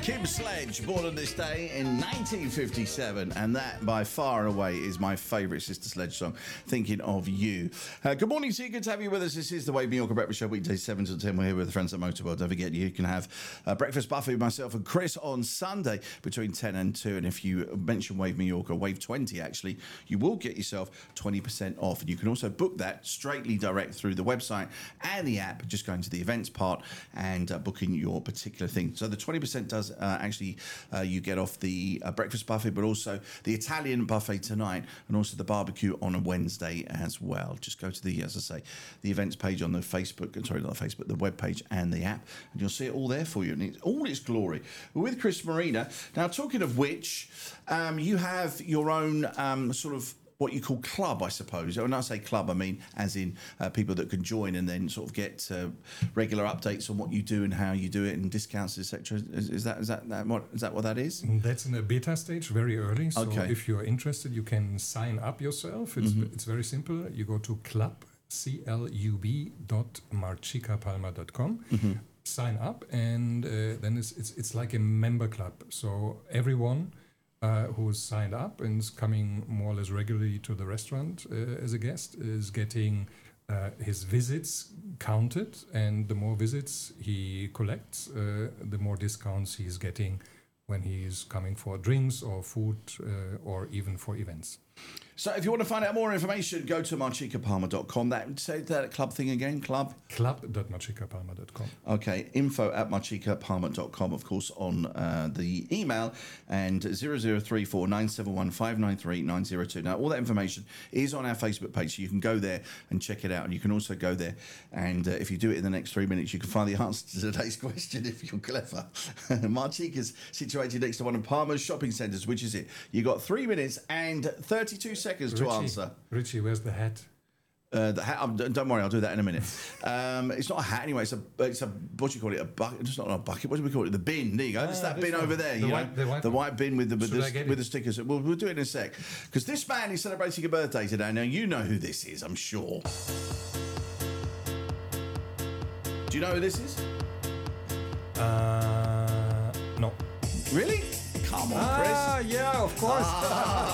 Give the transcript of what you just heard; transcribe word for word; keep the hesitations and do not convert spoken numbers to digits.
Kim Sledge, born on this day in nineteen fifty-seven, and that by far and away is my favourite Sister Sledge song, Thinking of You. Uh, good morning to you, good to have you with us. This is the Wave New Yorker Breakfast Show, weekdays seven till ten. We're here with the friends at Motorworld. Don't forget, you can have uh, breakfast buffet with myself and Chris on Sunday between ten and two. And if you mention Wave New Yorker, Wave twenty actually, you will get yourself twenty percent off. And you can also book that straightly direct through the website and the app, just going to the events part and uh, booking your particular thing. So the twenty percent does uh, actually, uh, you get off the uh, breakfast buffet, but also the Italian buffet tonight, and also the barbecue on a Wednesday as well. Just go to the, as I say, the events page on the Facebook, sorry, not the Facebook, the web page and the app, and you'll see it all there for you, and it's all its glory. We're with Chris Marina. Now, talking of which, um, you have your own um, sort of what you call club, I suppose. When I say club, I mean as in uh, people that can join and then sort of get uh, regular updates on what you do and how you do it and discounts, et cetera. Is, is that is that, that what is that what that is? That's in a beta stage, very early. So okay. If you're interested, you can sign up yourself. It's mm-hmm. it's very simple. You go to club c l u b dot marchica palma dot com. Mm-hmm. Sign up, and uh, then it's, it's it's like a member club. So everyone Uh, who's signed up and is coming more or less regularly to the restaurant uh, as a guest is getting uh, his visits counted, and the more visits he collects, uh, the more discounts he's getting when he's coming for drinks or food uh, or even for events. So if you want to find out more information, go to marchica palma dot com. That, say that club thing again, club? club dot marchica palma dot com. Okay, info at marchica palma dot com, of course, on uh, the email, and zero zero three four nine seven one five nine three nine zero two. Now, all that information is on our Facebook page, so you can go there and check it out. And you can also go there, and uh, if you do it in the next three minutes, you can find the answer to today's question if you're clever. Marchica's situated next to one of Palma's shopping centres. Which is it? You got three minutes and thirty-two seconds to Richie, answer. Richie, where's the hat? Uh, the hat. Um, don't worry, I'll do that in a minute. Um, it's not a hat anyway. It's a. It's a. What do you call it? A bucket. It's not a bucket. What do we call it? The bin. There you go. It's Ah, that bin one. over there. The you white, know, the white, the white bin with the with, the, with the stickers. We'll, we'll do it in a sec. Because this man is celebrating a birthday today. Now you know who this is, I'm sure. Do you know who this is? Uh, no. Really? Come on, Ah, Chris. yeah, of course. Ah,